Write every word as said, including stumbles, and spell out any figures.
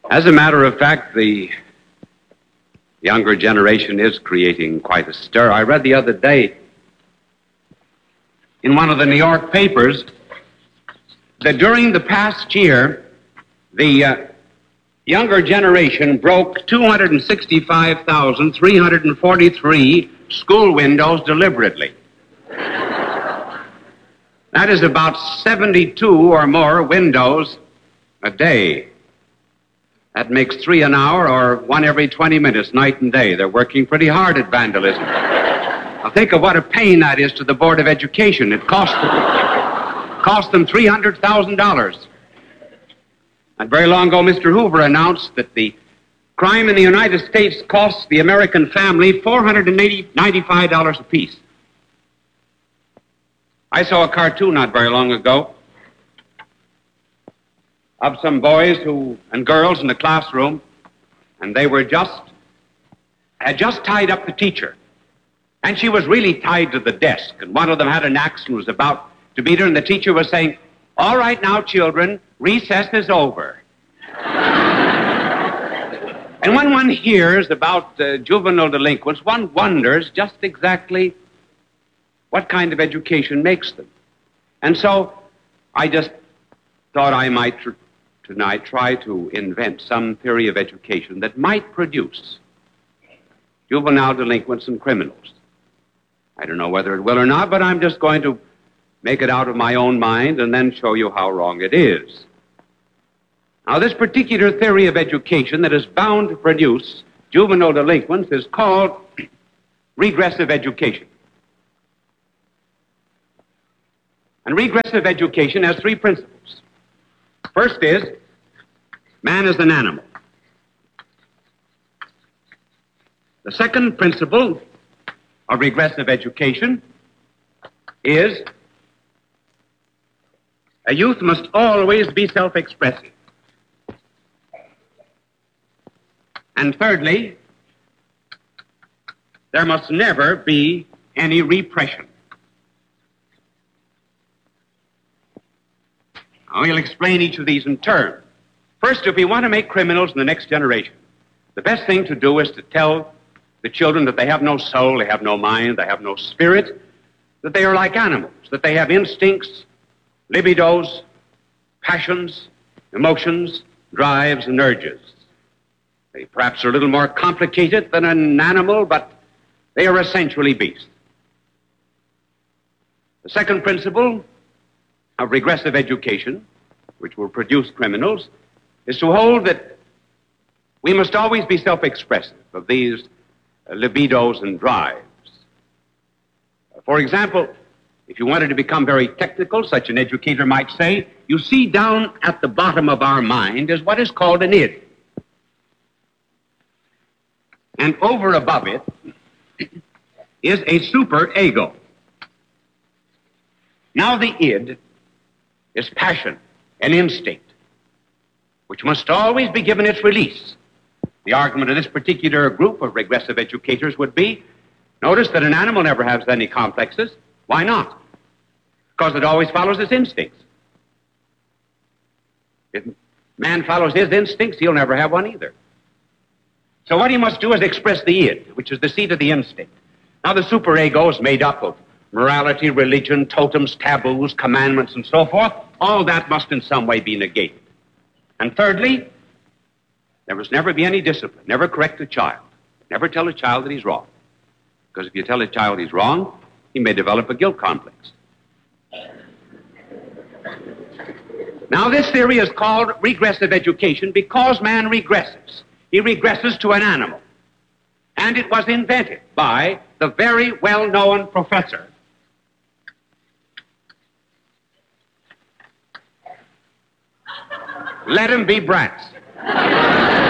As a matter of fact, the younger generation is creating quite a stir. I read the other day in one of the New York papers that during the past year, the uh, younger generation broke two hundred sixty-five thousand three hundred forty-three school windows deliberately. That is about seventy-two or more windows a day. That makes three an hour or one every twenty minutes, night and day. They're working pretty hard at vandalism. Now think of what a pain that is to the Board of Education. It cost them, cost them three hundred thousand dollars. Not very long ago, Mister Hoover announced that the crime in the United States costs the American family four hundred ninety-five dollars apiece. I saw a cartoon not very long ago of some boys who and girls in the classroom, and they were just, had just tied up the teacher. And she was really tied to the desk, and one of them had an axe and was about to beat her, and the teacher was saying, "All right now, children, recess is over." And when one hears about uh, juvenile delinquents, one wonders just exactly what kind of education makes them. And so I just thought I might tr- tonight try to invent some theory of education that might produce juvenile delinquents and criminals. I don't know whether it will or not, but I'm just going to make it out of my own mind and then show you how wrong it is. Now, this particular theory of education that is bound to produce juvenile delinquents is called regressive education. And regressive education has three principles. First is, man is an animal. The second principle of regressive education is a youth must always be self-expressive. And thirdly, there must never be any repression. Now, we'll explain each of these in turn. First, if we want to make criminals in the next generation, the best thing to do is to tell the children that they have no soul, they have no mind, they have no spirit, that they are like animals, that they have instincts, libidos, passions, emotions, drives, and urges. They perhaps are a little more complicated than an animal, but they are essentially beasts. The second principle of regressive education, which will produce criminals, is to hold that we must always be self-expressive of these uh, libidos and drives. For example, if you wanted to become very technical, such an educator might say, you see down at the bottom of our mind is what is called an id. And over above it is a super-ego. Now the id is passion and instinct, which must always be given its release. The argument of this particular group of regressive educators would be, notice that an animal never has any complexes. Why not? Because it always follows its instincts. If man follows his instincts, he'll never have one either. So what he must do is express the id, which is the seat of the instinct. Now the superego is made up of morality, religion, totems, taboos, commandments, and so forth. All that must in some way be negated. And thirdly, there must never be any discipline. Never correct a child. Never tell a child that he's wrong. Because if you tell a child he's wrong, he may develop a guilt complex. Now this theory is called regressive education because man regresses. He regresses to an animal. And it was invented by the very well-known professor Let him be brats.